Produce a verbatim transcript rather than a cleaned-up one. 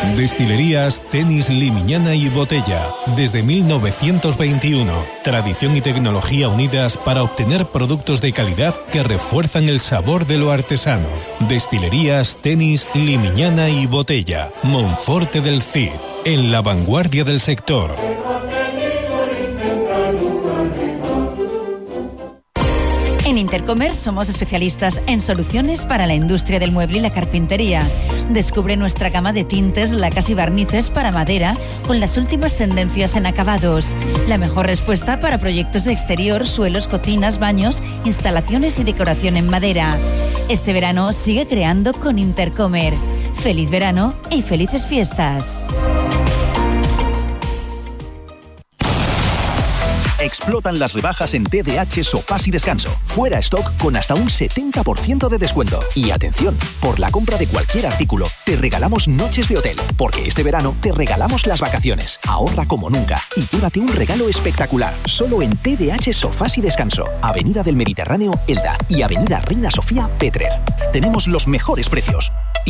Destilerías Tenis Limiñana y Botella. Desde mil novecientos veintiuno. Tradición y tecnología unidas para obtener productos de calidad que refuerzan el sabor de lo artesano. Destilerías Tenis Limiñana y Botella. Monforte del Cid. En la vanguardia del sector. En Intercomer somos especialistas en soluciones para la industria del mueble y la carpintería. Descubre nuestra gama de tintes, lacas y barnices para madera con las últimas tendencias en acabados. La mejor respuesta para proyectos de exterior, suelos, cocinas, baños, instalaciones y decoración en madera. Este verano sigue creando con Intercomer. Feliz verano y felices fiestas. Explotan las rebajas en T D H Sofás y Descanso. Fuera stock con hasta un setenta por ciento de descuento. Y atención, por la compra de cualquier artículo, te regalamos noches de hotel. Porque este verano te regalamos las vacaciones. Ahorra como nunca y llévate un regalo espectacular. Solo en T D H Sofás y Descanso. Avenida del Mediterráneo, Elda. Y Avenida Reina Sofía, Petrer. Tenemos los mejores precios.